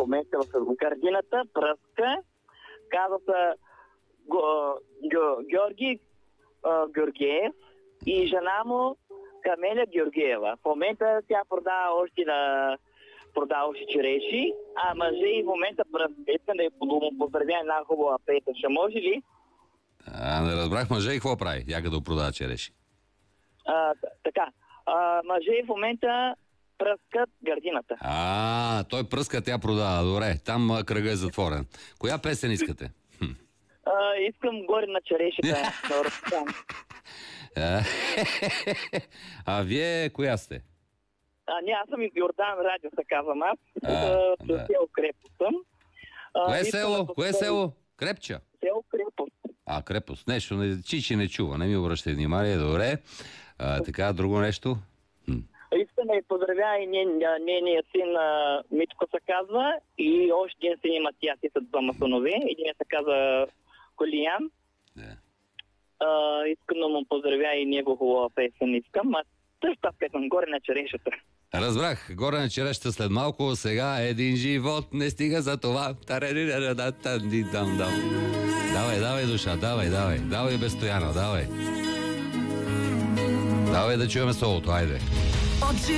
момента в градината, пръска, казва се Георги Георгиев и жена му Камеля Георгиева. В момента тя продава още череши, а мъже и в момента искам да я поздравя една хубава песен. Ще може ли? Не разбрах мъже и какво прави? Яка да продава череши. Така. Мъже в момента пръскат градината. Той пръска, тя продава. Добре, там кръга е затворен. Коя песен искате? Искам горе на черешите. А вие коя сте? Аз съм Йордан Радио, се казвам аз. Село Крепост съм. Кое село? Крепча? Село Крепост. Крепост. Нещо, Чичи не чува, не ми обръщай внимание, добре. Така, друго нещо? Искам да поздравя и нейният син Митко се казва и още един син има тя си с двама синове. Един се казва Колиян. Искам да му поздравя и него хубава песен искам. Същата песен, горе на черешата. Разбрах, горе на черешата след малко, сега един живот не стига за това. Давай, душа, давай без Стояна, давай. Давай да чуем солото, айде.